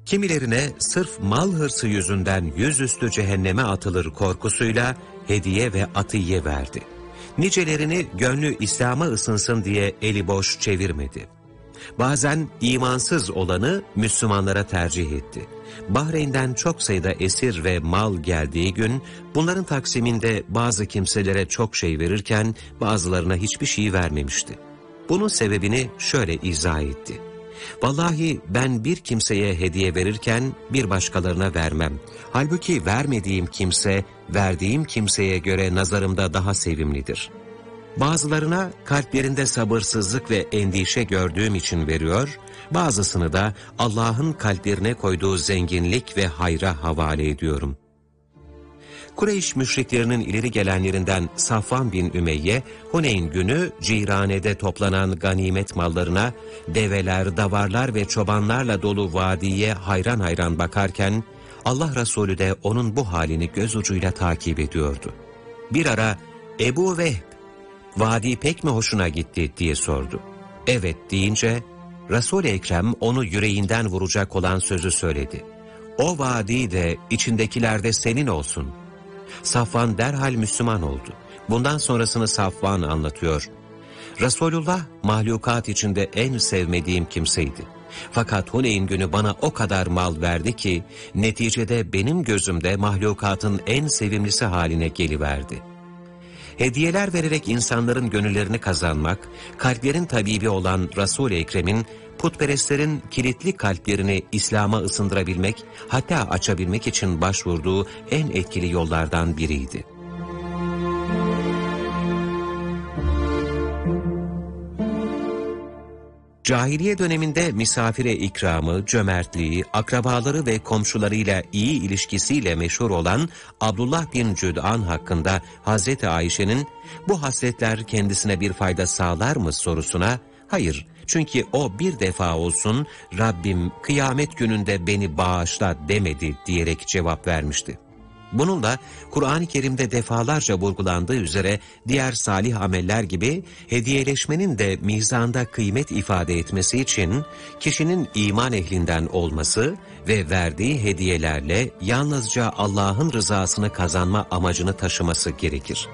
Kimilerine sırf mal hırsı yüzünden yüzüstü cehenneme atılır korkusuyla hediye ve atiye verdi. Nicelerini gönlü İslam'a ısınsın diye eli boş çevirmedi. Bazen imansız olanı Müslümanlara tercih etti. Bahreyn'den çok sayıda esir ve mal geldiği gün bunların taksiminde bazı kimselere çok şey verirken bazılarına hiçbir şey vermemişti. Bunun sebebini şöyle izah etti. Vallahi ben bir kimseye hediye verirken bir başkalarına vermem. Halbuki vermediğim kimse, verdiğim kimseye göre nazarımda daha sevimlidir. Bazılarına kalplerinde sabırsızlık ve endişe gördüğüm için veriyor, bazısını da Allah'ın kalplerine koyduğu zenginlik ve hayra havale ediyorum. Kureyş müşriklerinin ileri gelenlerinden Safvan bin Ümeyye, Huneyn günü Cirane'de toplanan ganimet mallarına, develer, davarlar ve çobanlarla dolu vadiye hayran hayran bakarken, Allah Resulü de onun bu halini göz ucuyla takip ediyordu. Bir ara, Ebu Vehb, vadi pek mi hoşuna gitti diye sordu. Evet deyince, Resul-i Ekrem onu yüreğinden vuracak olan sözü söyledi. O vadi de içindekiler de senin olsun. Safvan derhal Müslüman oldu. Bundan sonrasını Safvan anlatıyor. Resulullah mahlukat içinde en sevmediğim kimseydi. Fakat Huneyn günü bana o kadar mal verdi ki neticede benim gözümde mahlukatın en sevimlisi haline geliverdi. Hediyeler vererek insanların gönüllerini kazanmak, kalplerin tabibi olan Resul-i Ekrem'in putperestlerin kilitli kalplerini İslam'a ısındırabilmek, hatta açabilmek için başvurduğu en etkili yollardan biriydi. Cahiliye döneminde misafire ikramı, cömertliği, akrabaları ve komşularıyla iyi ilişkisiyle meşhur olan Abdullah bin Cüd'an hakkında Hazreti Ayşe'nin bu hasletler kendisine bir fayda sağlar mı sorusuna, hayır çünkü o bir defa olsun Rabbim kıyamet gününde beni bağışla demedi diyerek cevap vermişti. Bununla Kur'an-ı Kerim'de defalarca vurgulandığı üzere diğer salih ameller gibi hediyeleşmenin de mizanda kıymet ifade etmesi için kişinin iman ehlinden olması ve verdiği hediyelerle yalnızca Allah'ın rızasını kazanma amacını taşıması gerekir.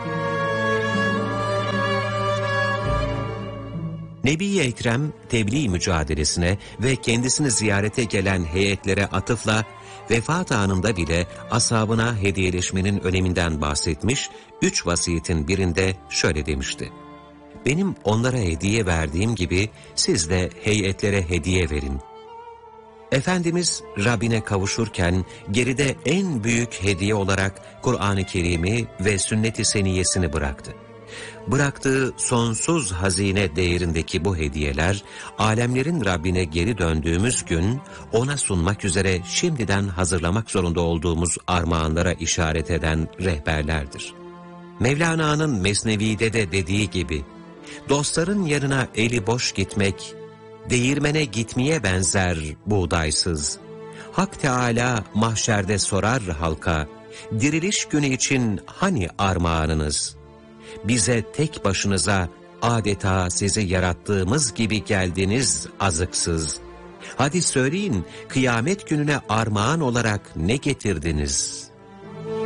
Nebi-i Ekrem tebliğ mücadelesine ve kendisini ziyarete gelen heyetlere atıfla vefat anında bile ashabına hediyeleşmenin öneminden bahsetmiş, 3 vasiyetin birinde şöyle demişti. Benim onlara hediye verdiğim gibi siz de heyetlere hediye verin. Efendimiz Rabbine kavuşurken geride en büyük hediye olarak Kur'an-ı Kerim'i ve sünnet-i seniyesini bıraktı. Bıraktığı sonsuz hazine değerindeki bu hediyeler, alemlerin Rabbine geri döndüğümüz gün, ona sunmak üzere şimdiden hazırlamak zorunda olduğumuz armağanlara işaret eden rehberlerdir. Mevlana'nın Mesnevi'de de dediği gibi, dostların yanına eli boş gitmek, değirmene gitmeye benzer buğdaysız. Hak Teâlâ mahşerde sorar halka, diriliş günü için hani armağanınız? Bize tek başınıza adeta sizi yarattığımız gibi geldiniz azıksız. Hadi söyleyin kıyamet gününe armağan olarak ne getirdiniz?